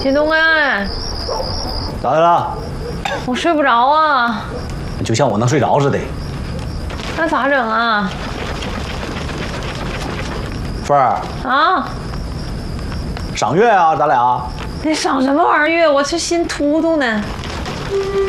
靳东哎， 咋的了？ 我睡不着啊， 就像我能睡着似的。 那咋整啊？ 凤儿， 啊， 赏月啊，咱俩。 那赏什么玩意儿？我这心突突呢。